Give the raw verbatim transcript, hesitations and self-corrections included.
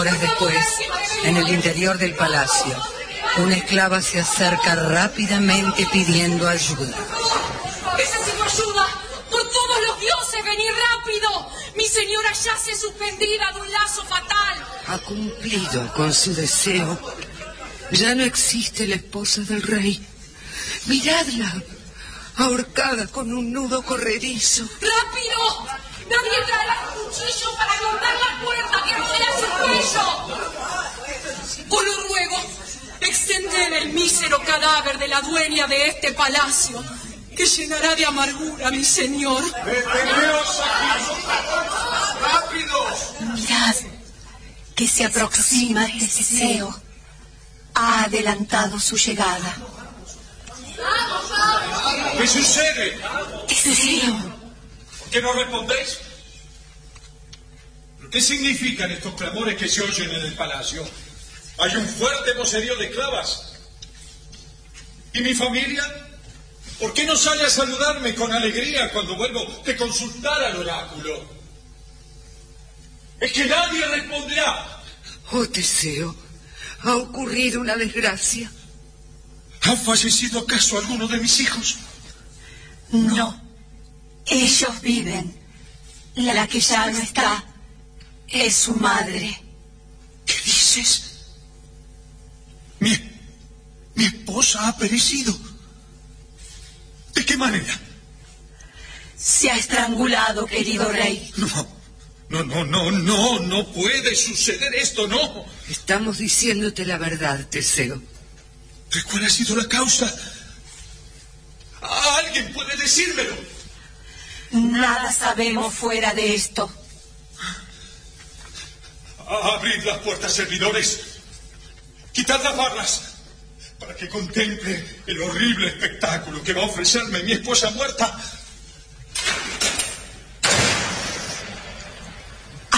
horas después, en el interior del palacio, una esclava se acerca rápidamente pidiendo ayuda. ¡Necesito ayuda! ¡Por todos los dioses, venid rápido! ¡Mi señora yace suspendida de un lazo fatal! Ha cumplido con su deseo. Ya no existe la esposa del rey. Miradla, ahorcada con un nudo corredizo. ¡Rápido! ¡Nadie traerá un cuchillo para cortar la puerta que rodea su cuello! Os lo ruego, extended el mísero cadáver de la dueña de este palacio, que llenará de amargura a mi señor. ¡Deteneos aquí! ¡Rápido! Mirad, que se aproxima Teseo. Ha adelantado su llegada. ¿Qué sucede? Teseo. ¿Por qué no respondéis? ¿Qué significan estos clamores que se oyen en el palacio? Hay un fuerte vocerío de esclavas. ¿Y mi familia? ¿Por qué no sale a saludarme con alegría cuando vuelvo de consultar al oráculo? Es que nadie responderá. Oh, Teseo, ha ocurrido una desgracia. ¿Ha fallecido acaso alguno de mis hijos? No, ellos viven. La que ya no está es su madre. ¿Qué dices? Mi, mi esposa ha perecido. ¿De qué manera? Se ha estrangulado, querido rey. No, no, no, no, no, no puede suceder esto, no. Estamos diciéndote la verdad, Teseo. ¿De cuál ha sido la causa? ¿Alguien puede decírmelo? Nada sabemos fuera de esto. Abrid las puertas, servidores. Quitad las barras para que contemple el horrible espectáculo que va a ofrecerme mi esposa muerta.